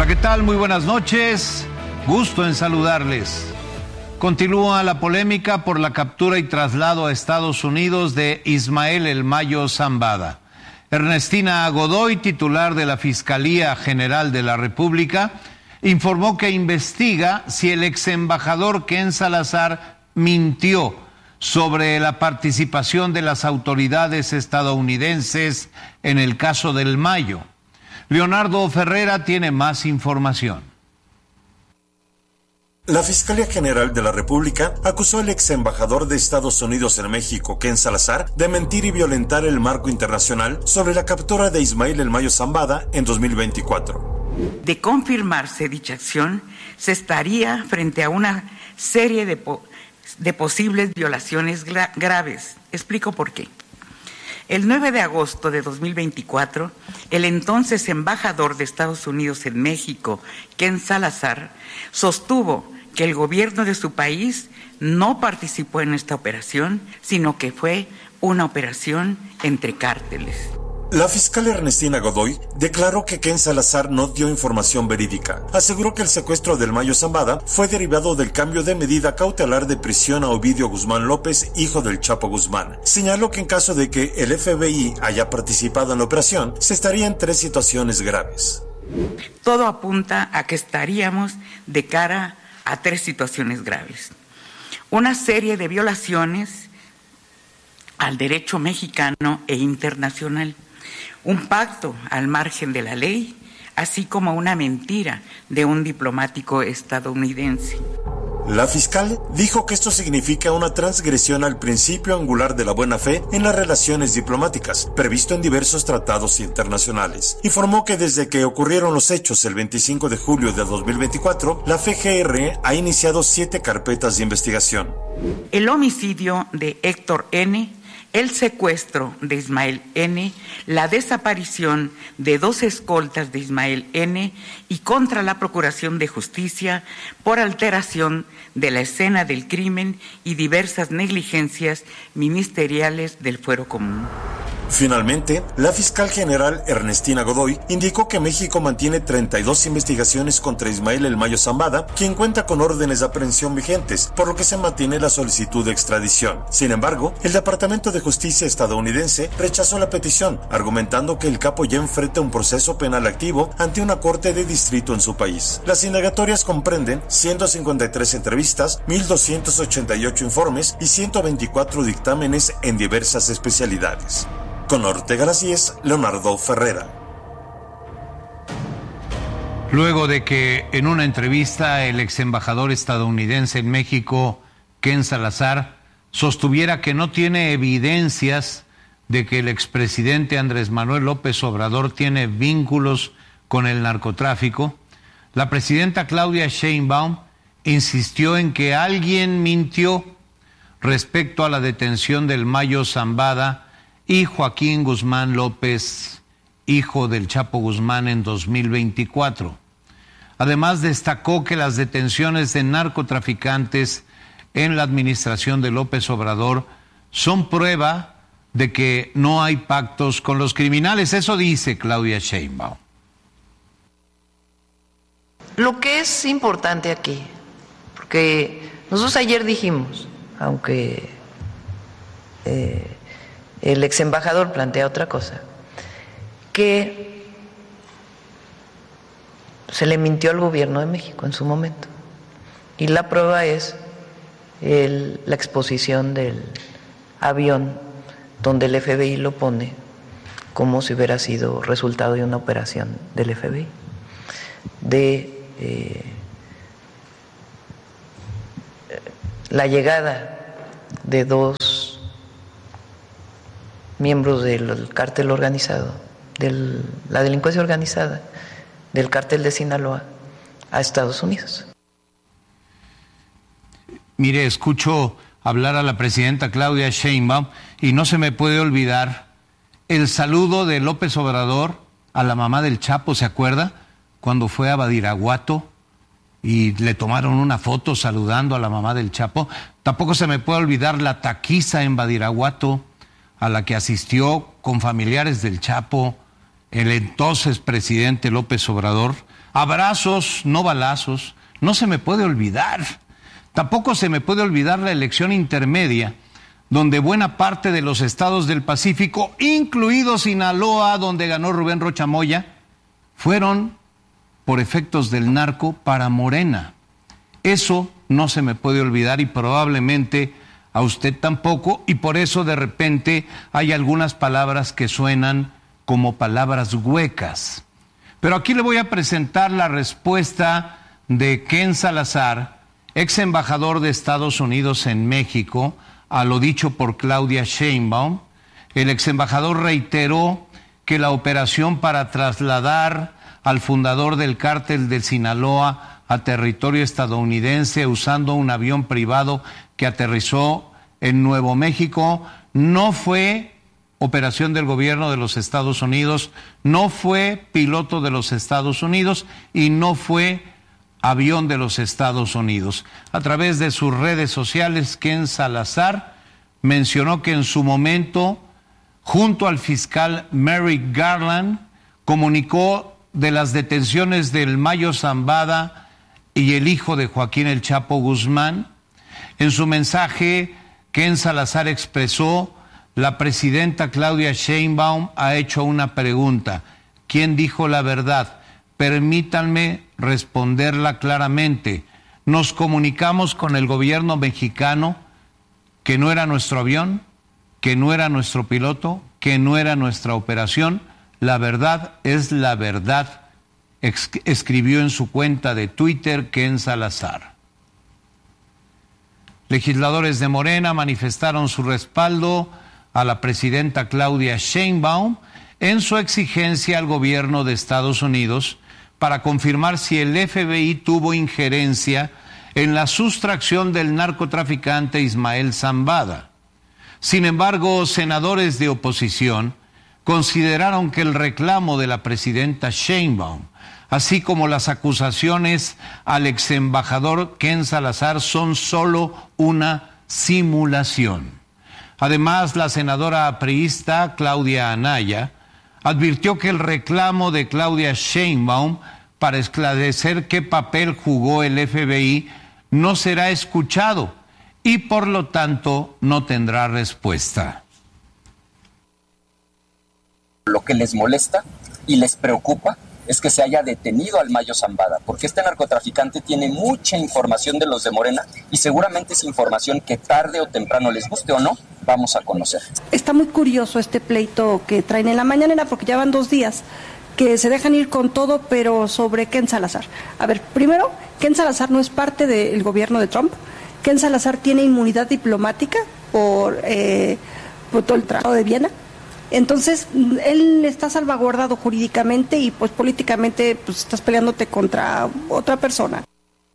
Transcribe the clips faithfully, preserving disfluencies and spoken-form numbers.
Hola, ¿qué tal? Muy buenas noches. Gusto en saludarles. Continúa la polémica por la captura y traslado a Estados Unidos de Ismael El Mayo Zambada. Ernestina Godoy, titular de la Fiscalía General de la República, informó que investiga si el ex embajador Ken Salazar mintió sobre la participación de las autoridades estadounidenses en el caso del Mayo. Leonardo Ferrera tiene más información. La Fiscalía General de la República acusó al ex embajador de Estados Unidos en México, Ken Salazar, de mentir y violentar el marco internacional sobre la captura de Ismael El Mayo Zambada en dos mil veinticuatro. De confirmarse dicha acción, se estaría frente a una serie de, po de posibles violaciones gra graves. Explico por qué. El nueve de agosto de dos mil veinticuatro, el entonces embajador de Estados Unidos en México, Ken Salazar, sostuvo que el gobierno de su país no participó en esta operación, sino que fue una operación entre cárteles. La fiscal Ernestina Godoy declaró que Ken Salazar no dio información verídica. Aseguró que el secuestro del Mayo Zambada fue derivado del cambio de medida cautelar de prisión a Ovidio Guzmán López, hijo del Chapo Guzmán. Señaló que en caso de que el F B I haya participado en la operación, se estaría en tres situaciones graves. Todo apunta a que estaríamos de cara a tres situaciones graves. Una serie de violaciones al derecho mexicano e internacional, un pacto al margen de la ley, así como una mentira de un diplomático estadounidense. La fiscal dijo que esto significa una transgresión al principio angular de la buena fe en las relaciones diplomáticas, previsto en diversos tratados internacionales. Informó que desde que ocurrieron los hechos el veinticinco de julio de dos mil veinticuatro, la F G R ha iniciado siete carpetas de investigación. El homicidio de Héctor N., el secuestro de Ismael N., la desaparición de dos escoltas de Ismael N. y contra la Procuración de Justicia por alteración de la escena del crimen y diversas negligencias ministeriales del fuero común. Finalmente, la fiscal general Ernestina Godoy indicó que México mantiene treinta y dos investigaciones contra Ismael El Mayo Zambada, quien cuenta con órdenes de aprehensión vigentes, por lo que se mantiene la solicitud de extradición. Sin embargo, el Departamento de Justicia estadounidense rechazó la petición, argumentando que el capo ya enfrenta un proceso penal activo ante una corte de distrito en su país. Las indagatorias comprenden ciento cincuenta y tres entrevistas, mil doscientos ochenta y ocho informes y ciento veinticuatro dictámenes en diversas especialidades. Con Ortega Las diez, Leonardo Ferrera. Luego de que en una entrevista el ex embajador estadounidense en México, Ken Salazar, sostuviera que no tiene evidencias de que el expresidente Andrés Manuel López Obrador tiene vínculos con el narcotráfico, la presidenta Claudia Sheinbaum insistió en que alguien mintió respecto a la detención del Mayo Zambada y Joaquín Guzmán López, hijo del Chapo Guzmán, en dos mil veinticuatro. Además, destacó que las detenciones de narcotraficantes en la administración de López Obrador son prueba de que no hay pactos con los criminales. Eso dice Claudia Sheinbaum. Lo que es importante aquí, porque nosotros ayer dijimos, aunque eh, el ex embajador plantea otra cosa, que se le mintió al gobierno de México en su momento. Y la prueba es el, la exposición del avión donde el F B I lo pone como si hubiera sido resultado de una operación del F B I, de eh, la llegada de dos miembros del cártel organizado, de la delincuencia organizada, del cártel de Sinaloa, a Estados Unidos. Mire, escucho hablar a la presidenta Claudia Sheinbaum y no se me puede olvidar el saludo de López Obrador a la mamá del Chapo, ¿se acuerda? Cuando fue a Badiraguato y le tomaron una foto saludando a la mamá del Chapo. Tampoco se me puede olvidar la taquiza en Badiraguato a la que asistió con familiares del Chapo el entonces presidente López Obrador, abrazos, no balazos, no se me puede olvidar. Tampoco se me puede olvidar la elección intermedia, donde buena parte de los estados del Pacífico, incluido Sinaloa, donde ganó Rubén Rocha Moya, fueron, por efectos del narco, para Morena. Eso no se me puede olvidar y probablemente a usted tampoco, y por eso de repente hay algunas palabras que suenan como palabras huecas. Pero aquí le voy a presentar la respuesta de Ken Salazar, ex embajador de Estados Unidos en México, a lo dicho por Claudia Sheinbaum. El ex embajador reiteró que la operación para trasladar al fundador del cártel de Sinaloa a territorio estadounidense usando un avión privado que aterrizó en Nuevo México no fue operación del gobierno de los Estados Unidos, no fue piloto de los Estados Unidos y no fue avión de los Estados Unidos. A través de sus redes sociales, Ken Salazar mencionó que en su momento, junto al fiscal Merrick Garland, comunicó de las detenciones del Mayo Zambada y el hijo de Joaquín El Chapo Guzmán. En su mensaje, Ken Salazar expresó: la presidenta Claudia Sheinbaum ha hecho una pregunta. ¿Quién dijo la verdad? Permítanme responderla claramente. Nos comunicamos con el gobierno mexicano que no era nuestro avión, que no era nuestro piloto, que no era nuestra operación. La verdad es la verdad, escribió en su cuenta de Twitter Ken Salazar. Legisladores de Morena manifestaron su respaldo a la presidenta Claudia Sheinbaum en su exigencia al gobierno de Estados Unidos para confirmar si el F B I tuvo injerencia en la sustracción del narcotraficante Ismael Zambada. Sin embargo, senadores de oposición consideraron que el reclamo de la presidenta Sheinbaum, así como las acusaciones al ex embajador Ken Salazar, son solo una simulación. Además, la senadora priista Claudia Anaya advirtió que el reclamo de Claudia Sheinbaum para esclarecer qué papel jugó el F B I no será escuchado y por lo tanto no tendrá respuesta. Lo que les molesta y les preocupa es que se haya detenido al Mayo Zambada, porque este narcotraficante tiene mucha información de los de Morena y seguramente es información que tarde o temprano, les guste o no, vamos a conocer. Está muy curioso este pleito que traen en la mañanera, porque ya van dos días que se dejan ir con todo, pero sobre Ken Salazar. A ver, primero, Ken Salazar no es parte del gobierno de Trump. Ken Salazar tiene inmunidad diplomática por, eh, por todo el Tratado de Viena. Entonces, él está salvaguardado jurídicamente y pues políticamente pues estás peleándote contra otra persona.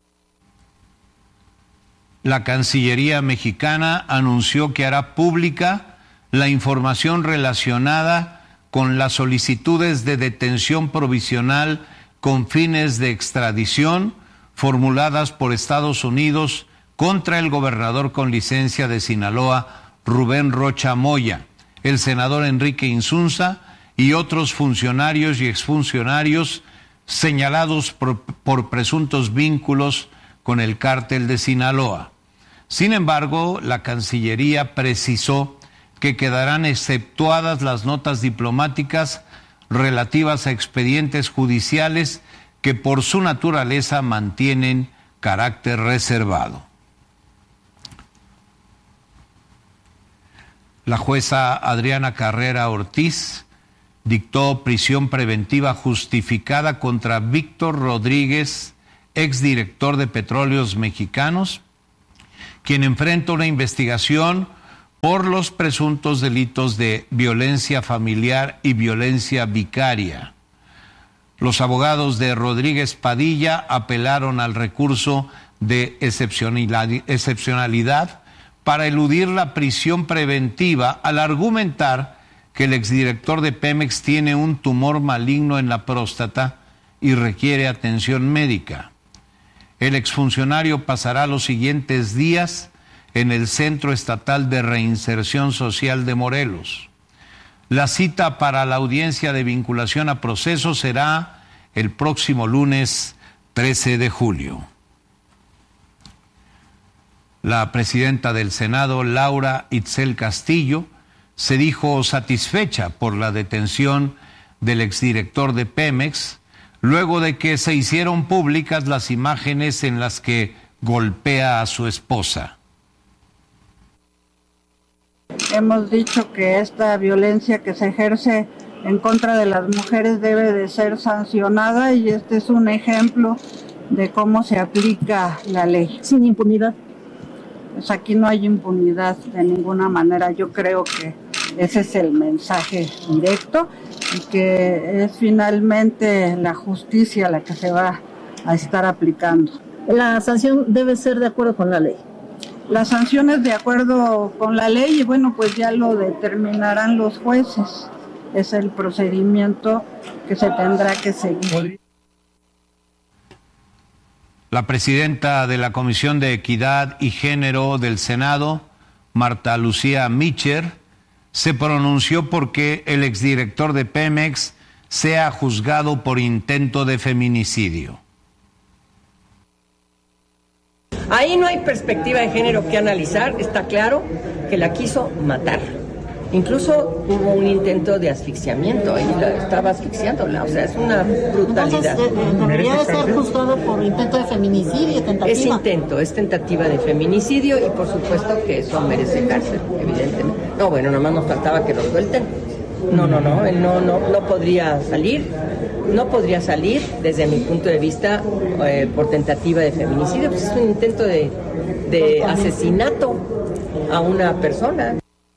La Cancillería mexicana anunció que hará pública la información relacionada con las solicitudes de detención provisional con fines de extradición formuladas por Estados Unidos contra el gobernador con licencia de Sinaloa, Rubén Rocha Moya, el senador Enrique Insunza y otros funcionarios y exfuncionarios señalados por, por presuntos vínculos con el cártel de Sinaloa. Sin embargo, la Cancillería precisó que quedarán exceptuadas las notas diplomáticas relativas a expedientes judiciales que por su naturaleza mantienen carácter reservado. La jueza Adriana Carrera Ortiz dictó prisión preventiva justificada contra Víctor Rodríguez, exdirector de Petróleos Mexicanos, quien enfrenta una investigación por los presuntos delitos de violencia familiar y violencia vicaria. Los abogados de Rodríguez Padilla apelaron al recurso de excepcionalidad para eludir la prisión preventiva al argumentar que el exdirector de Pemex tiene un tumor maligno en la próstata y requiere atención médica. El exfuncionario pasará los siguientes días en el Centro Estatal de Reinserción Social de Morelos. La cita para la audiencia de vinculación a proceso será el próximo lunes trece de julio. La presidenta del Senado, Laura Itzel Castillo, se dijo satisfecha por la detención del exdirector de Pemex, luego de que se hicieron públicas las imágenes en las que golpea a su esposa. Hemos dicho que esta violencia que se ejerce en contra de las mujeres debe de ser sancionada y este es un ejemplo de cómo se aplica la ley. Sin impunidad. Pues aquí no hay impunidad de ninguna manera. Yo creo que ese es el mensaje directo y que es finalmente la justicia la que se va a estar aplicando. La sanción debe ser de acuerdo con la ley. La sanción es de acuerdo con la ley y bueno, pues ya lo determinarán los jueces. Es el procedimiento que se tendrá que seguir. La presidenta de la Comisión de Equidad y Género del Senado, Marta Lucía Mitcher, se pronunció porque el exdirector de Pemex sea juzgado por intento de feminicidio. Ahí no hay perspectiva de género que analizar, está claro que la quiso matar. Incluso hubo un intento de asfixiamiento, ahí la estaba asfixiándola, o sea, es una brutalidad. Entonces, debería de ser juzgado por intento de feminicidio, tentativa. Es intento, es tentativa de feminicidio y por supuesto que eso merece cárcel, evidentemente. No, bueno, nomás nos faltaba que lo suelten. No, no, no, él no, no, no podría salir, no podría salir desde mi punto de vista eh, por tentativa de feminicidio, pues es un intento de, de asesinato a una persona.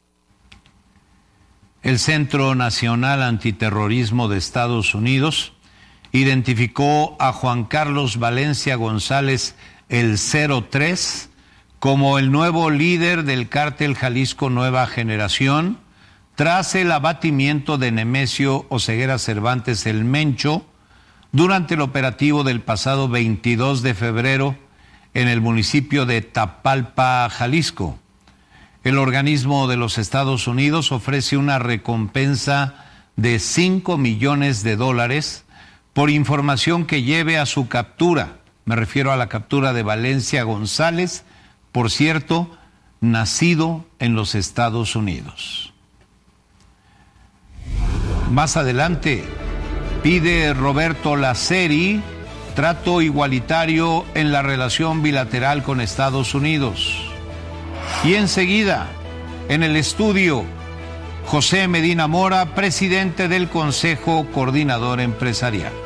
El Centro Nacional Antiterrorismo de Estados Unidos identificó a Juan Carlos Valencia González, el cero tres, como el nuevo líder del cártel Jalisco Nueva Generación, tras el abatimiento de Nemesio Oseguera Cervantes el Mencho durante el operativo del pasado veintidós de febrero en el municipio de Tapalpa, Jalisco. El organismo de los Estados Unidos ofrece una recompensa de cinco millones de dólares por información que lleve a su captura. Me refiero a la captura de Valencia González, por cierto, nacido en los Estados Unidos. Más adelante, pide Roberto Laceri trato igualitario en la relación bilateral con Estados Unidos. Y enseguida, en el estudio, José Medina Mora, presidente del Consejo Coordinador Empresarial.